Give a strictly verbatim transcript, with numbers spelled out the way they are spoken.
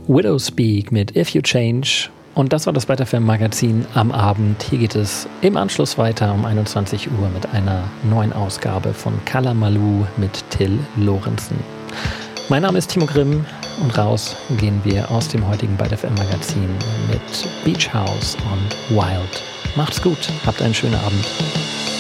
Widow Speak mit If You Change. Und das war das Byte F M Magazin am Abend. Hier geht es im Anschluss weiter um einundzwanzig Uhr mit einer neuen Ausgabe von Kalamaloo mit Till Lorenzen. Mein Name ist Timo Grimm und raus gehen wir aus dem heutigen Byte F M Magazin mit Beach House und Wild. Macht's gut, habt einen schönen Abend.